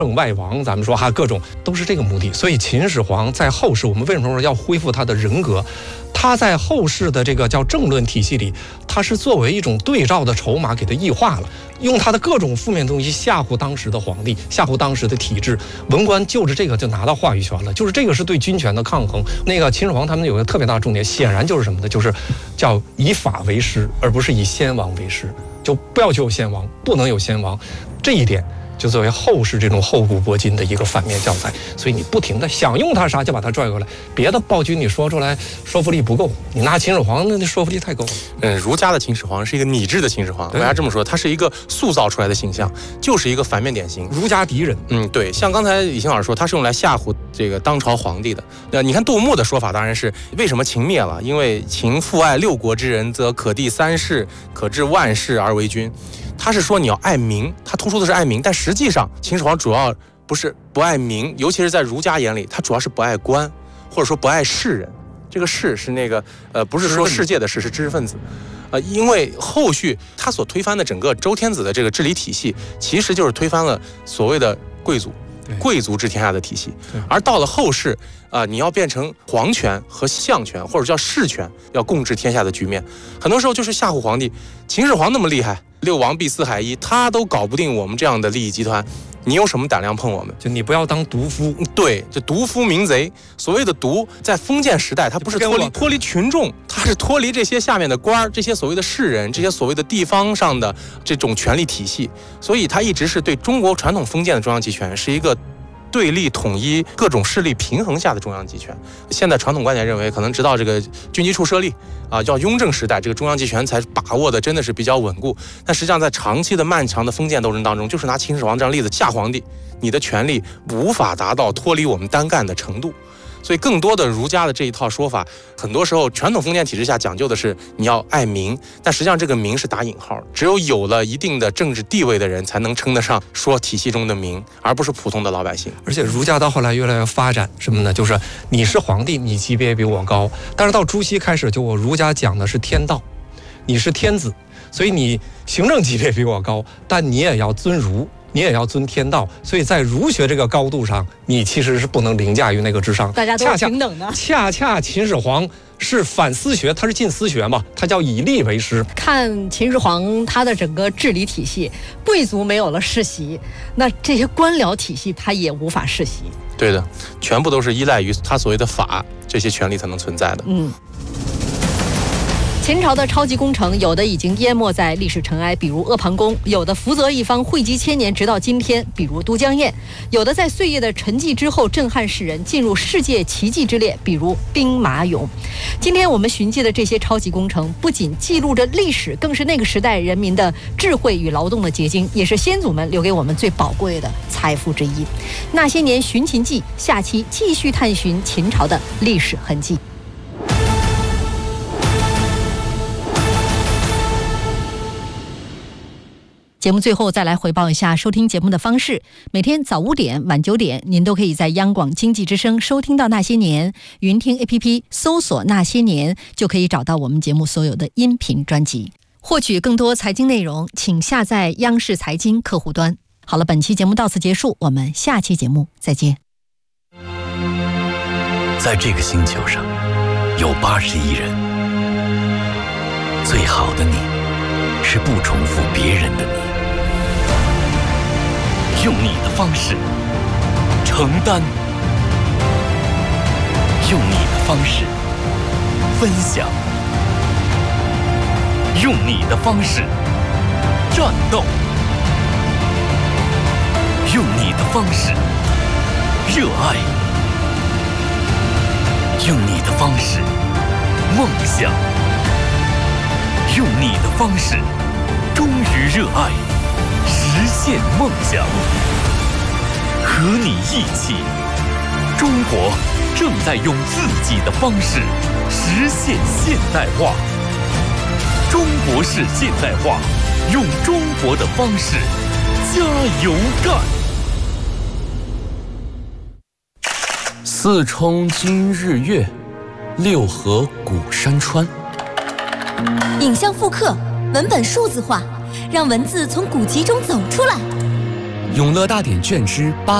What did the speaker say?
正外王，咱们说各种都是这个目的。所以秦始皇在后世，我们为什么说要恢复他的人格？他在后世的这个叫政论体系里，他是作为一种对照的筹码给他异化了，用他的各种负面东西吓唬当时的皇帝，吓唬当时的体制，文官就着这个就拿到话语权了，就是这个是对军权的抗衡。那个秦始皇他们有个特别大的重点，显然就是什么呢？就是叫以法为师，而不是以先王为师，就不要求有先王，不能有先王，这一点就作为后世这种厚古薄今的一个反面教材。所以你不停的想用它啥就把它拽过来，别的暴君你说出来说服力不够，你拿秦始皇那说服力太够了。 儒家的秦始皇是一个拟制的秦始皇，为啥这么说？他是一个塑造出来的形象，就是一个反面典型， 儒家敌人。 对，像刚才李欣老师说，他是用来吓唬这个当朝皇帝的。你看杜牧的说法当然是为什么秦灭了？因为秦父爱六国之人，则可第三世，可治万世而为君。他是说你要爱民，他突出的是爱民，但实际上秦始皇主要不是不爱民，尤其是在儒家眼里，他主要是不爱官，或者说不爱士人。这个士是那个不是说世界的士，是知识分子。因为后续他所推翻的整个周天子的这个治理体系，其实就是推翻了所谓的贵族治天下的体系。而到了后世你要变成皇权和相权，或者叫士权，要共治天下的局面，很多时候就是吓唬皇帝。秦始皇那么厉害，六王必四海一，他都搞不定我们这样的利益集团，你有什么胆量碰我们？ 就你不要当毒夫。 对，就毒夫民贼。所谓的毒，在封建时代，它不是脱离群众，它是脱离这些下面的官儿，这些所谓的士人，这些所谓的地方上的这种权力体系。所以它一直是对中国传统封建的中央集权是一个对立统一、各种势力平衡下的中央集权。现在传统观点认为，可能直到这个军机处设立叫雍正时代，这个中央集权才把握的真的是比较稳固。但实际上，在长期的漫长的封建斗争当中，就是拿秦始皇这样例子吓皇帝，你的权力无法达到脱离我们单干的程度。所以更多的儒家的这一套说法，很多时候传统封建体制下讲究的是你要爱民，但实际上这个民是打引号，只有了一定的政治地位的人才能称得上说体系中的民，而不是普通的老百姓。 而且儒家到后来越来越发展什么呢？就是你是皇帝，你级别比我高，但是到朱熹开始，就我儒家讲的是天道，你是天子，所以你行政级别比我高，但你也要尊儒，你也要尊天道，所以在儒学这个高度上，你其实是不能凌驾于那个之上。 大家都是平等的。 恰恰秦始皇是反私学，他是近私学嘛，他叫以吏为师。 看秦始皇他的整个治理体系，贵族没有了世袭，那这些官僚体系他也无法世袭。 对的，全部都是依赖于他所谓的法这些权利才能存在的。 秦朝的超级工程，有的已经淹没在历史尘埃，比如阿房宫；有的福泽一方，惠及千年，直到今天，比如都江堰；有的在岁月的沉寂之后，震撼世人，进入世界奇迹之列，比如兵马俑。今天我们寻迹的这些超级工程，不仅记录着历史，更是那个时代人民的智慧与劳动的结晶，也是先祖们留给我们最宝贵的财富之一。那些年寻秦记，下期继续探寻秦朝的历史痕迹。节目最后再来回报一下收听节目的方式。每天早5点、晚9点，您都可以在央广经济之声收听到那些年。云听 APP 搜索那些年，就可以找到我们节目所有的音频专辑。获取更多财经内容，请下载央视财经客户端。好了，本期节目到此结束，我们下期节目再见。 在这个星球上有80亿人，最好的你是不重复别人的你，用你的方式承担，用你的方式分享，用你的方式战斗，用你的方式热爱，用你的方式梦想，用你的方式忠于热爱，实现梦想。和你一起，中国正在用自己的方式实现现代化。中国式现代化，用中国的方式加油干。四冲今日月，六合古山川。 影像复刻，文本数字化，让文字从古籍中走出来。 永乐大典卷之8。